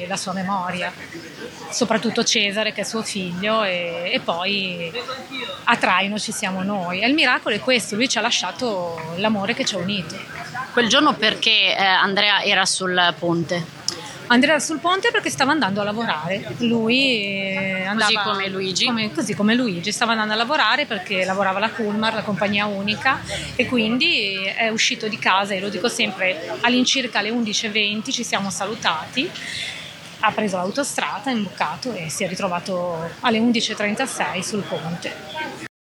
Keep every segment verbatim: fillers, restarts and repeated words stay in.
la sua memoria, soprattutto Cesare che è suo figlio, e, e poi a traino ci siamo noi. E il miracolo è questo, lui ci ha lasciato l'amore che ci ha unito. Quel giorno perché eh, Andrea era sul ponte? Andrea era sul ponte perché stava andando a lavorare, lui eh, andava, così come Luigi? Come, così come Luigi, stava andando a lavorare perché lavorava la Kulmar, la compagnia unica, e quindi è uscito di casa, e lo dico sempre, all'incirca alle undici e venti ci siamo salutati, ha preso l'autostrada, ha imboccato e si è ritrovato alle undici e trentasei sul ponte.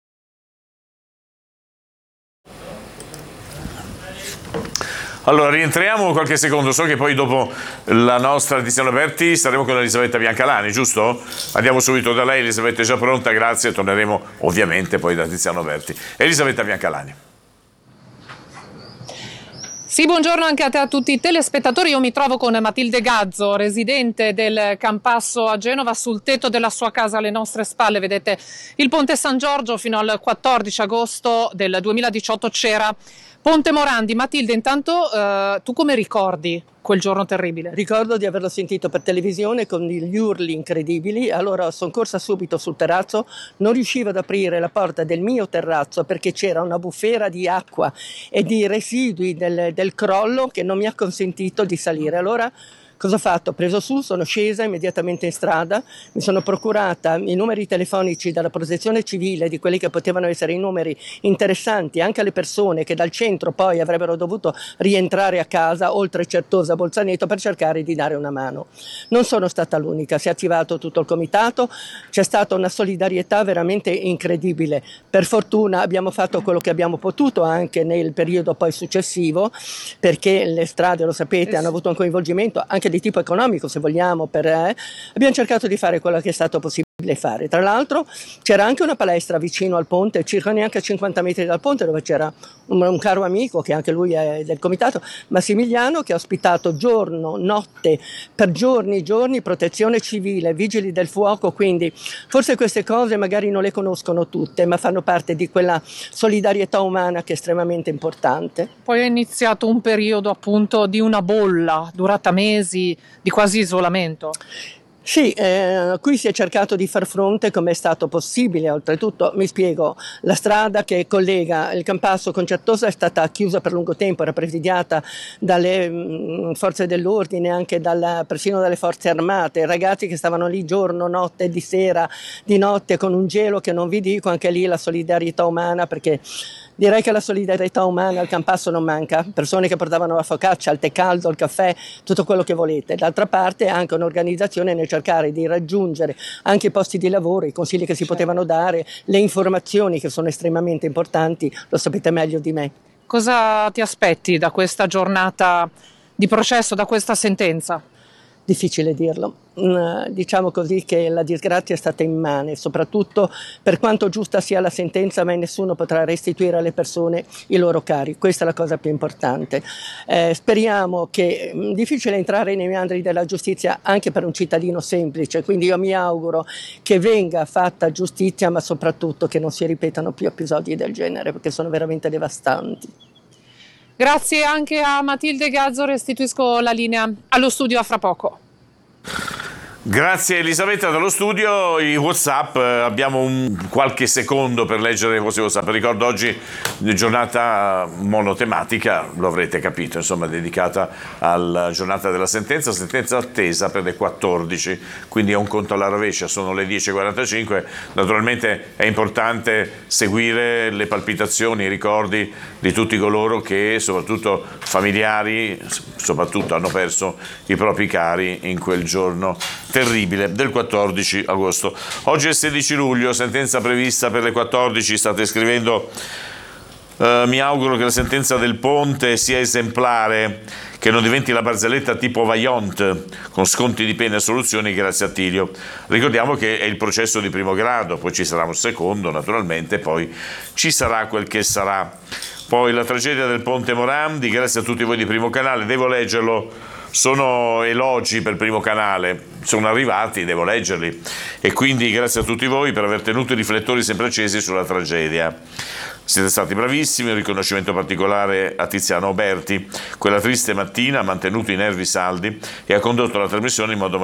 Allora, rientriamo qualche secondo, so che poi dopo la nostra Tiziano Berti staremo con Elisabetta Biancalani, giusto? Andiamo subito da lei, Elisabetta è già pronta, grazie, torneremo ovviamente poi da Tiziano Berti. Elisabetta Biancalani. Sì, buongiorno anche a te, a tutti i telespettatori. Io mi trovo con Matilde Gazzo, residente del Campasso a Genova, sul tetto della sua casa alle nostre spalle. Vedete il Ponte San Giorgio. Fino al quattordici agosto del duemiladiciotto c'era Ponte Morandi. Matilde, intanto eh, tu come ricordi quel giorno terribile? Ricordo di averlo sentito per televisione con gli urli incredibili, allora sono corsa subito sul terrazzo, non riuscivo ad aprire la porta del mio terrazzo perché c'era una bufera di acqua e di residui del, del crollo che non mi ha consentito di salire. Allora cosa ho fatto? Ho preso su, sono scesa immediatamente in strada, mi sono procurata i numeri telefonici dalla protezione civile, di quelli che potevano essere i numeri interessanti anche alle persone che dal centro poi avrebbero dovuto rientrare a casa, oltre Certosa, Bolzaneto, per cercare di dare una mano. Non sono stata l'unica, si è attivato tutto il comitato, c'è stata una solidarietà veramente incredibile. Per fortuna abbiamo fatto quello che abbiamo potuto anche nel periodo poi successivo, perché le strade, lo sapete, hanno avuto un coinvolgimento anche di tipo economico, se vogliamo, per, eh, abbiamo cercato di fare quello che è stato possibile fare. Tra l'altro c'era anche una palestra vicino al ponte, circa neanche a cinquanta metri dal ponte, dove c'era un, un caro amico, che anche lui è del comitato, Massimiliano, che ha ospitato giorno, notte, per giorni, giorni, protezione civile, vigili del fuoco, quindi forse queste cose magari non le conoscono tutte, ma fanno parte di quella solidarietà umana che è estremamente importante. Poi è iniziato un periodo appunto di una bolla, durata mesi, di quasi isolamento. Sì, eh, qui si è cercato di far fronte come è stato possibile. Oltretutto, mi spiego, la strada che collega il Campasso con Certosa è stata chiusa per lungo tempo, era presidiata dalle mh, forze dell'ordine, anche dalla, persino dalle forze armate, ragazzi che stavano lì giorno, notte, di sera, di notte, con un gelo che non vi dico, anche lì la solidarietà umana, perché direi che la solidarietà umana al Campasso non manca, persone che portavano la focaccia, il tè caldo, il caffè, tutto quello che volete. D'altra parte anche un'organizzazione nel cercare di raggiungere anche i posti di lavoro, i consigli che si potevano dare, le informazioni che sono estremamente importanti, lo sapete meglio di me. Cosa ti aspetti da questa giornata di processo, da questa sentenza? Difficile dirlo. Diciamo così che la disgrazia è stata immane, soprattutto per quanto giusta sia la sentenza, ma nessuno potrà restituire alle persone i loro cari. Questa è la cosa più importante. Eh, speriamo che, mh, difficile entrare nei meandri della giustizia anche per un cittadino semplice, quindi io mi auguro che venga fatta giustizia, ma soprattutto che non si ripetano più episodi del genere, perché sono veramente devastanti. Grazie anche a Matilde Gazzo, restituisco la linea allo studio, a fra poco. Grazie Elisabetta dallo studio. I WhatsApp, abbiamo un, qualche secondo per leggere i vostri WhatsApp. Ricordo oggi è giornata monotematica, lo avrete capito, insomma, dedicata alla giornata della sentenza, sentenza attesa per le quattordici, quindi è un conto alla rovescia, sono le dieci e quarantacinque. Naturalmente è importante seguire le palpitazioni, i ricordi di tutti coloro che, soprattutto familiari, soprattutto hanno perso i propri cari in quel giorno terribile del quattordici agosto. Oggi è il sedici luglio, sentenza prevista per le quattordici. State scrivendo: eh, mi auguro che la sentenza del ponte sia esemplare, che non diventi la barzelletta tipo Vaillant con sconti di pena e soluzioni, grazie a Tilio. Ricordiamo che è il processo di primo grado, poi ci sarà un secondo naturalmente, poi ci sarà quel che sarà. Poi la tragedia del ponte Morandi, grazie a tutti voi di Primo Canale, devo leggerlo. Sono elogi per Primo Canale, sono arrivati, devo leggerli, e quindi grazie a tutti voi per aver tenuto i riflettori sempre accesi sulla tragedia. Siete stati bravissimi, un riconoscimento particolare a Tiziano Berti. Quella triste mattina ha mantenuto i nervi saldi e ha condotto la trasmissione in modo